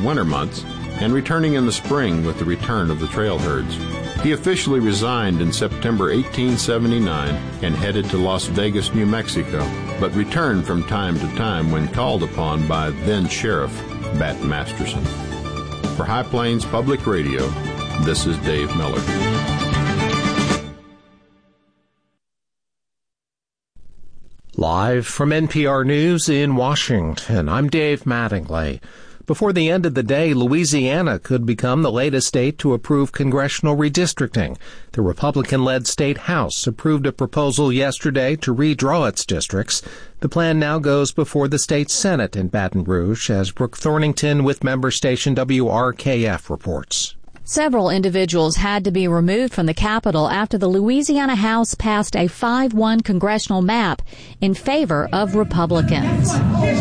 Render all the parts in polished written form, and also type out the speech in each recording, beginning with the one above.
winter months and returning in the spring with the return of the trail herds. He officially resigned in September 1879 and headed to Las Vegas, New Mexico, but returned from time to time when called upon by then-Sheriff Bat Masterson. For High Plains Public Radio, this is Dave Miller. Live from NPR News in Washington, I'm Dave Mattingly. Before the end of the day, Louisiana could become the latest state to approve congressional redistricting. The Republican-led state House approved a proposal yesterday to redraw its districts. The plan now goes before the state Senate in Baton Rouge, as Brooke Thornington with member station WRKF reports. Several individuals had to be removed from the Capitol after the Louisiana House passed a 5-1 congressional map in favor of Republicans.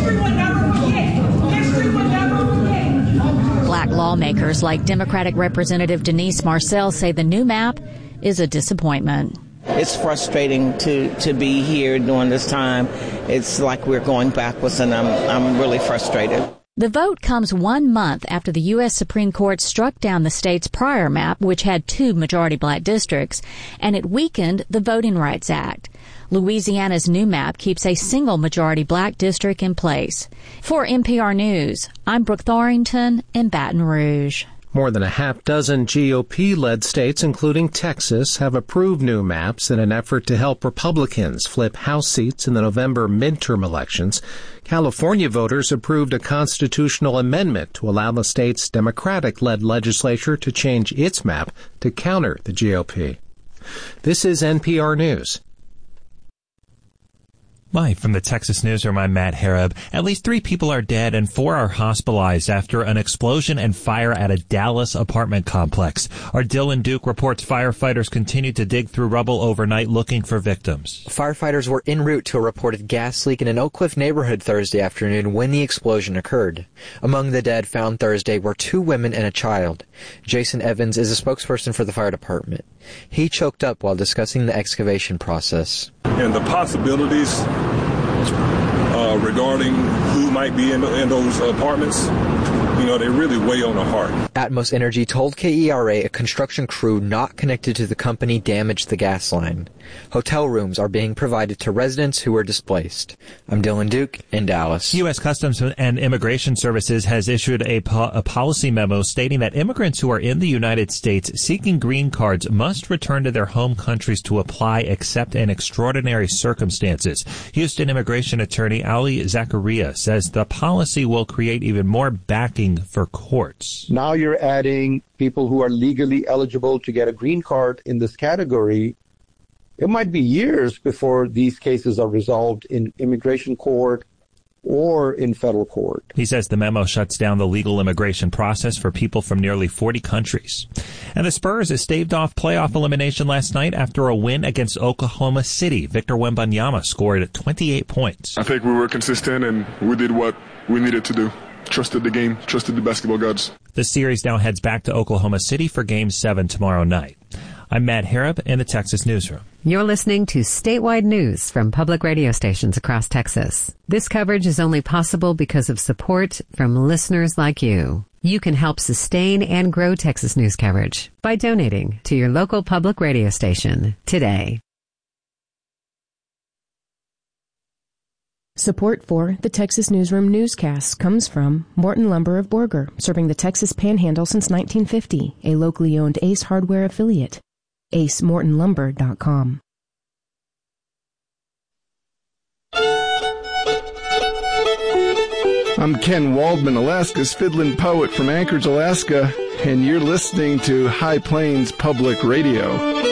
Black lawmakers like Democratic Representative Denise Marcel say the new map is a disappointment. It's frustrating to be here during this time. It's like we're going backwards, and I'm really frustrated. The vote comes 1 month after the U.S. Supreme Court struck down the state's prior map, which had 2 majority black districts, and it weakened the Voting Rights Act. Louisiana's new map keeps a single majority black district in place. For NPR News, I'm Brooke Thornington in Baton Rouge. More than a half dozen GOP-led states, including Texas, have approved new maps in an effort to help Republicans flip House seats in the November midterm elections. California voters approved a constitutional amendment to allow the state's Democratic-led legislature to change its map to counter the GOP. This is NPR News. Live from the Texas Newsroom, I'm Matt Harab. At least 3 people are dead and 4 are hospitalized after an explosion and fire at a Dallas apartment complex. Our Dylan Duke reports firefighters continued to dig through rubble overnight looking for victims. Firefighters were en route to a reported gas leak in an Oak Cliff neighborhood Thursday afternoon when the explosion occurred. Among the dead found Thursday were 2 women and a child. Jason Evans is a spokesperson for the fire department. He choked up while discussing the excavation process. And the possibilities regarding who might be in those apartments, they really weigh on the heart. Atmos Energy told KERA a construction crew not connected to the company damaged the gas line. Hotel rooms are being provided to residents who were displaced. I'm Dylan Duke in Dallas. U.S. Customs and Immigration Services has issued a policy memo stating that immigrants who are in the United States seeking green cards must return to their home countries to apply except in extraordinary circumstances. Houston immigration attorney Ali Zakaria says the policy will create even more backing for courts. Now you're adding people who are legally eligible to get a green card in this category. It might be years before these cases are resolved in immigration court or in federal court. He says the memo shuts down the legal immigration process for people from nearly 40 countries. And the Spurs staved off playoff elimination last night after a win against Oklahoma City. Victor Wembanyama scored 28 points. I think we were consistent and we did what we needed to do. Trusted the game, trusted the basketball gods. The series now heads back to Oklahoma City for Game 7 tomorrow night. I'm Matt Harab in the Texas Newsroom. You're listening to statewide news from public radio stations across Texas. This coverage is only possible because of support from listeners like you. You can help sustain and grow Texas news coverage by donating to your local public radio station today. Support for the Texas Newsroom newscasts comes from Morton Lumber of Borger, serving the Texas Panhandle since 1950, a locally owned Ace Hardware affiliate. AceMortonLumber.com. I'm Ken Waldman, Alaska's fiddlin' poet from Anchorage, Alaska, and you're listening to High Plains Public Radio.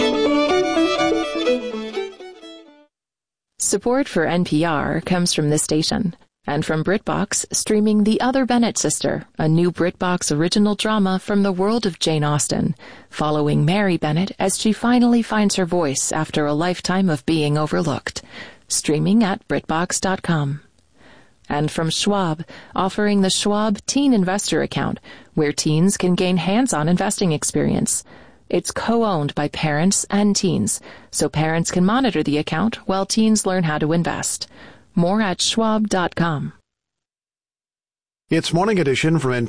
Support for NPR comes from this station and from BritBox, streaming The Other Bennett Sister, a new BritBox original drama from the world of Jane Austen, following Mary Bennett as she finally finds her voice after a lifetime of being overlooked. Streaming at BritBox.com. And from Schwab, offering the Schwab Teen Investor Account, where teens can gain hands-on investing experience. It's co-owned by parents and teens, so parents can monitor the account while teens learn how to invest. More at Schwab.com. It's Morning Edition from